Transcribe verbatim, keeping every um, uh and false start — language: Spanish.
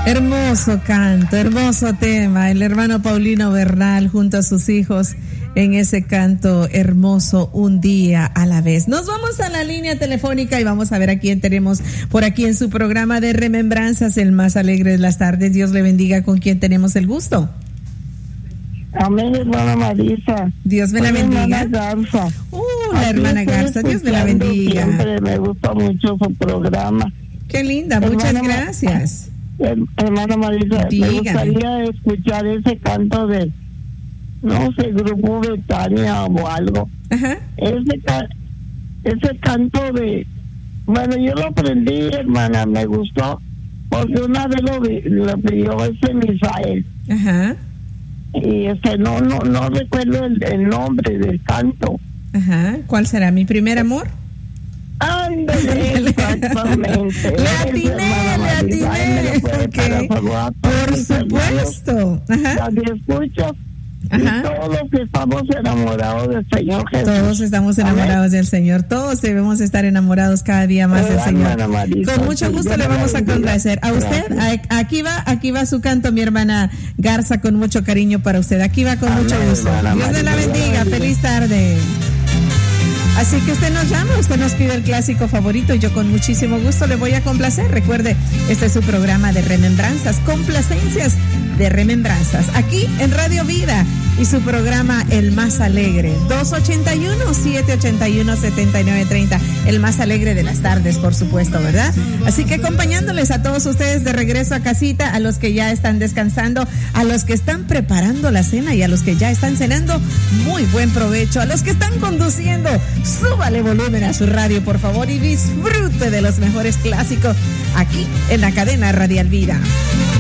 Hermoso canto, hermoso tema, el hermano Paulino Bernal junto a sus hijos en ese canto hermoso, Un día a la vez. Nos vamos a la línea telefónica y vamos a ver a quién tenemos por aquí en su programa de Remembranzas, el más alegre de las tardes. Dios le bendiga. ¿Con quién tenemos el gusto? Amén, hermana Marisa. Dios me la bendiga. Hermana Garza. Uh, la hermana Garza, Dios me la bendiga. Siempre me gusta mucho su programa. Qué linda, muchas gracias. Hermana Marisa, Dígame. me gustaría escuchar ese canto de, no sé, Grupo Betania o algo. Ajá. Ese, ca- ese canto de, bueno, yo lo aprendí, hermana, me gustó, porque una vez lo, vi- lo pidió ese Misael. Ajá. Y este, no, no, no recuerdo el, el nombre del canto. Ajá. ¿Cuál será? ¿Mi primer amor? Ándale, exactamente. Le atiné, le atiné. Okay. Por supuesto. Ajá. Las escucho. Ajá. Y todos los que estamos enamorados del Señor Jesús. Todos estamos enamorados del Señor. Todos debemos estar enamorados cada día más del Señor. Marisa, Con mucho gusto le vamos a complacer. A usted, a- aquí va, aquí va su canto, mi hermana Garza, con mucho cariño para usted. Aquí va con Amén, mucho gusto. hermana Dios me la Marisa. bendiga. Feliz tarde. Así que usted nos llama, usted nos pide el clásico favorito y yo con muchísimo gusto le voy a complacer. Recuerde, este es su programa de remembranzas, complacencias de remembranzas, aquí en Radio Vida y su programa El Más Alegre, dos ocho uno, siete ocho uno, siete nueve tres cero, el más alegre de las tardes, por supuesto, ¿verdad? Así que acompañándoles a todos ustedes de regreso a casita, a los que ya están descansando, a los que están preparando la cena y a los que ya están cenando, muy buen provecho. A los que están conduciendo, súbale volumen a su radio, por favor, y disfrute de los mejores clásicos aquí en la cadena Radial Vida.